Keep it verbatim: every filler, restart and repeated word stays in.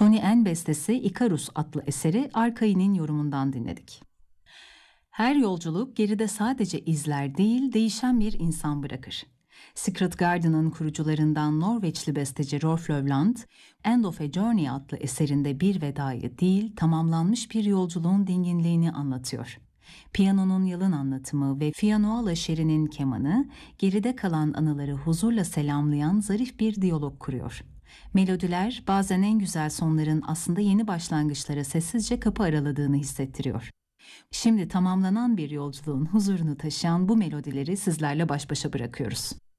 Tony N bestesi Icarus adlı eseri Arkay'nin yorumundan dinledik. Her yolculuk geride sadece izler değil, değişen bir insan bırakır. Secret Garden'ın kurucularından Norveçli besteci Rolf Løvland, End of a Journey adlı eserinde bir vedayı değil, tamamlanmış bir yolculuğun dinginliğini anlatıyor. Piyanonun yalın anlatımı ve Fianola Şeri'nin kemanı, geride kalan anıları huzurla selamlayan zarif bir diyalog kuruyor. Melodiler bazen en güzel sonların aslında yeni başlangıçlara sessizce kapı araladığını hissettiriyor. Şimdi tamamlanan bir yolculuğun huzurunu taşıyan bu melodileri sizlerle baş başa bırakıyoruz.